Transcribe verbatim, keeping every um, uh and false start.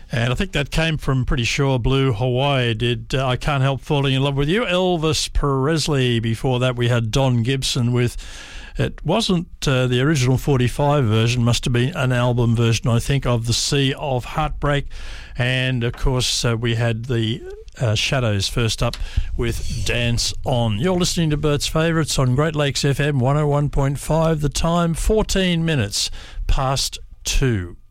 And I think that came from Pretty Sure Blue Hawaii. Did uh, I Can't Help Falling in Love with You. Elvis Presley. Before that we had Don Gibson with, it wasn't uh, the original forty-five version, must have been an album version, I think, of The Sea of Heartbreak. And of course uh, we had the uh, Shadows first up with Dance On. You're listening to Bert's Favourites on Great Lakes F M one oh one point five. The time fourteen minutes past two.